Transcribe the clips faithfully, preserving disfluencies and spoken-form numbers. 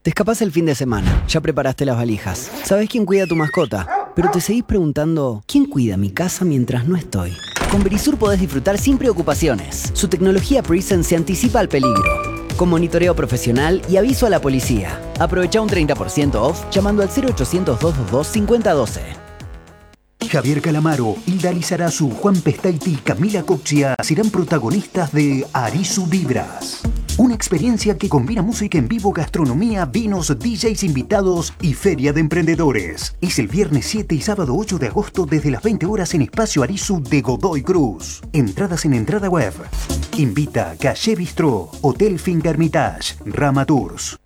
Te escapás el fin de semana, ya preparaste las valijas. ¿Sabés quién cuida a tu mascota? Pero te seguís preguntando, ¿quién cuida mi casa mientras no estoy? Con Verisur podés disfrutar sin preocupaciones. Su tecnología Presence se anticipa al peligro, con monitoreo profesional y aviso a la policía. Aprovecha un treinta por ciento off llamando al cero ochocientos, doscientos veintidós, cincuenta doce. Javier Calamaro, Hilda Lizarazu, Juan Pestaiti y Camila Coxia serán protagonistas de Arisu Vibras. Una experiencia que combina música en vivo, gastronomía, vinos, D Js invitados y feria de emprendedores. Es el viernes siete y sábado ocho de agosto desde las veinte horas en Espacio Arisu de Godoy Cruz. Entradas en entrada web. Invita Caché Bistró, Hotel Fingermitage, Rama Tours.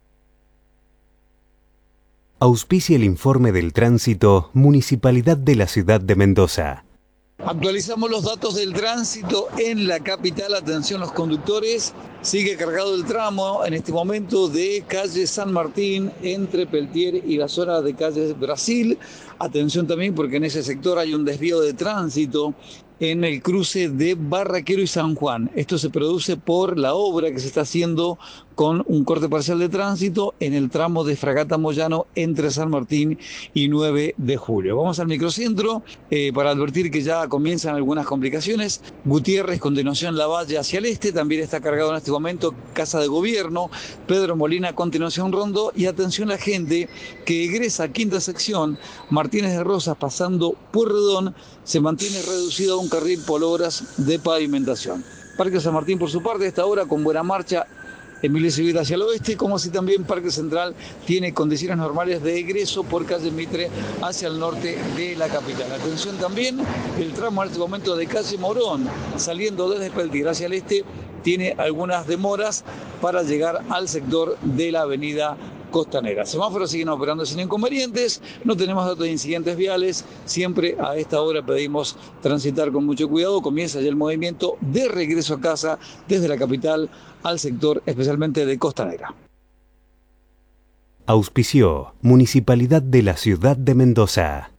Auspicia el informe del tránsito Municipalidad de la Ciudad de Mendoza. Actualizamos los datos del tránsito en la capital. Atención los conductores, sigue cargado el tramo en este momento de calle San Martín entre Peltier y la zona de calle Brasil. Atención también porque en ese sector hay un desvío de tránsito en el cruce de Barraquero y San Juan. Esto se produce por la obra que se está haciendo con un corte parcial de tránsito en el tramo de Fragata Moyano entre San Martín y nueve de julio. Vamos al microcentro eh, para advertir que ya comienzan algunas complicaciones. Gutiérrez, continuación Lavalle hacia el este, también está cargado en este momento Casa de Gobierno, Pedro Molina, continuación Rondo, y atención la gente que egresa a quinta sección, Martínez de Rosas pasando Pueyrredón, se mantiene reducido a un carril por obras de pavimentación. Parque San Martín por su parte a esta hora con buena marcha, Emilio Civil hacia el oeste, como así también Parque Central tiene condiciones normales de egreso por calle Mitre hacia el norte de la capital. Atención también, el tramo en este momento de calle Morón, saliendo desde Peltier hacia el este, tiene algunas demoras para llegar al sector de la avenida Costanera. Semáforos siguen operando sin inconvenientes, no tenemos datos de incidentes viales, siempre a esta hora pedimos transitar con mucho cuidado. Comienza ya el movimiento de regreso a casa desde la capital al sector especialmente de Costanera. Auspició Municipalidad de la Ciudad de Mendoza.